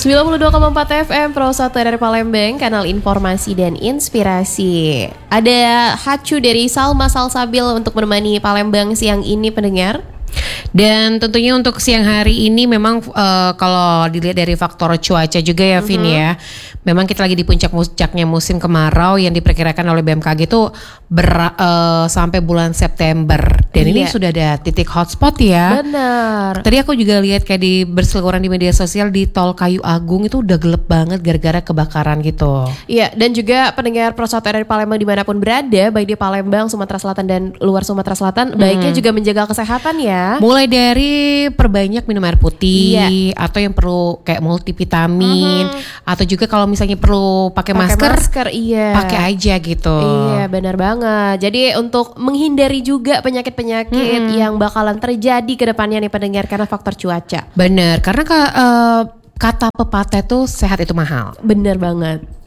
92,4 FM Pro 1 dari Palembang, kanal informasi dan inspirasi. Ada Hacu dari Salma Salsabil untuk menemani Palembang siang ini pendengar. Dan tentunya untuk siang hari ini memang kalau dilihat dari faktor cuaca juga ya Vin ya. Memang kita lagi di puncak-puncaknya musim kemarau yang diperkirakan oleh BMKG itu sampai bulan September. Dan ini sudah ada titik hotspot ya. Benar. Tadi aku juga lihat kayak berseliweran di media sosial di Tol Kayu Agung itu udah gelap banget gara-gara kebakaran gitu. Iya, dan juga pendengar Pro 1 dari Palembang dimanapun berada, baik di Palembang, Sumatera Selatan dan luar Sumatera Selatan, baiknya juga menjaga kesehatan ya. Mulai dari perbanyak minum air putih, atau yang perlu kayak multivitamin, atau juga kalau misalnya perlu pakai masker, pakai aja gitu. Iya, benar banget. Jadi untuk menghindari juga penyakit-penyakit yang bakalan terjadi ke depannya nih pendengar karena faktor cuaca. Bener, karena kata pepatah itu sehat itu mahal. Bener banget.